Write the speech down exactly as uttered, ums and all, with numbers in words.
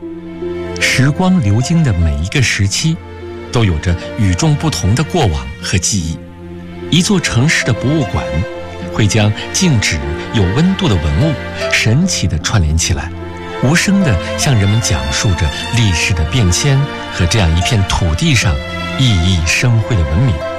时光流经的每一个时期，都有着与众不同的过往和记忆。一座城市的博物馆，会将静止有温度的文物神奇地串联起来，无声地向人们讲述着历史的变迁和这样一片土地上熠熠生辉的文明。